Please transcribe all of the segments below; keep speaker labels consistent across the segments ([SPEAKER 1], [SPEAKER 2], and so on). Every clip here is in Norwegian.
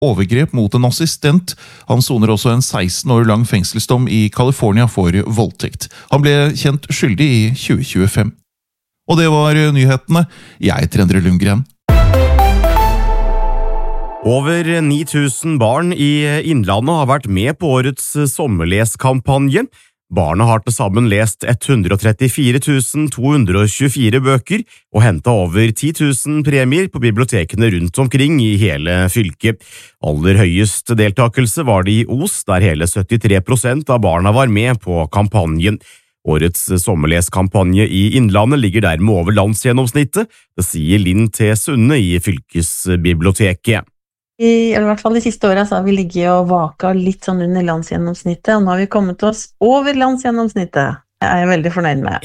[SPEAKER 1] overgrep mot en assistent. Han soner også en 16 år lang fengselsdom i California for voldtekt. Han ble kjent skyldig i 2025. Og det var nyhetene. Jeg heter Endre Lundgren.
[SPEAKER 2] Over 9000 barn i Innlandet har vært med på årets sommerleskampanje. Barna har til sammen lest 134 224 bøker og hentet over 10 000 premier på bibliotekene rundt omkring i hele fylket. Aller høyest deltakelse var det i Os, der hele 73% av barna var med på kampanjen. Årets sommerleskampanje i Innlandet ligger dermed over landsgjennomsnittet, det sier Linn T. Sunne i fylkesbiblioteket.
[SPEAKER 3] I hvert fall de siste årene så har vi ligget og vaka litt sånn under landsgjennomsnittet, og nå har vi kommet oss over landsgjennomsnittet. Det er jeg veldig fornøyd med.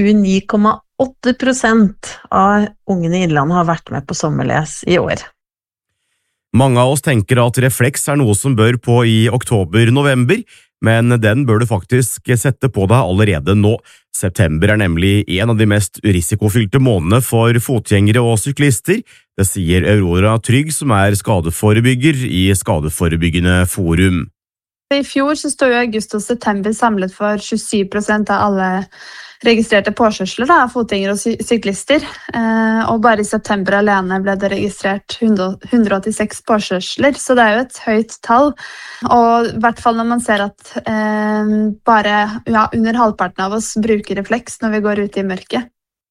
[SPEAKER 3] 29,8% av ungene i Innlandet har vært med på sommerles i år.
[SPEAKER 2] Mange av oss tenker at refleks er noe som bør på i oktober-november, men den bør du faktisk sette på deg allerede nå. September er nemlig en av de mest risikofylte månedene for fotgjengere og syklister. Det sier Aurora Trygg, som er skadeforebygger i Skadeforebyggende Forum.
[SPEAKER 4] I fjor så stod jo august og september samlet for 27% av alle registrerte påkjørsler av fotgjengere og syklister. Og bare i september alene ble det registrert 186 påkjørsler, så det er jo et høyt tall. Og i hvert fall når man ser at bare under halvparten av oss bruker refleks når vi går ut i mørket.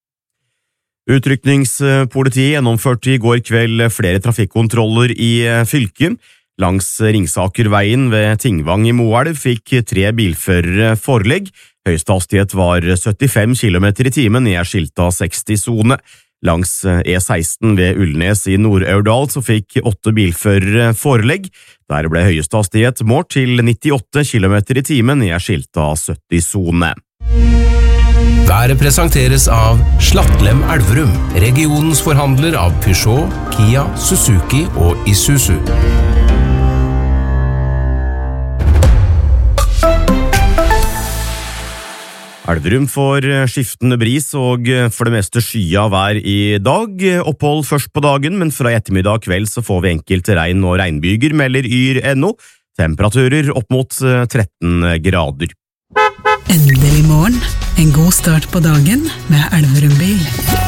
[SPEAKER 2] Utrykningspolitiet gjennomførte i går kveld flere trafikkontroller i fylket. Langs Ringsakerveien ved Tingvang i Moelv fikk 3 bilførere forelegg. Høyeste hastighet var 75 km i timen i skilta 60-sone. Langs E16 ved Ullnes i Nord-Aurdal så fikk 8 bilførere forelegg. Der ble høyeste hastighet målt til 98 km i timen i skilta 70-sone.
[SPEAKER 5] Været presenteres av Slattlem Elverum, regionens forhandler av Peugeot, Kia, Suzuki og Isuzu.
[SPEAKER 2] Elverum får skiftende bris og for det meste skya vær i dag. Opphold først på dagen, men fra ettermiddag kveld så får vi enkelte regn- og regnbyger, melder Yr.no. Temperaturer opp mot 13 grader.
[SPEAKER 6] Endelig morgen. En god start på dagen med Elverum bil.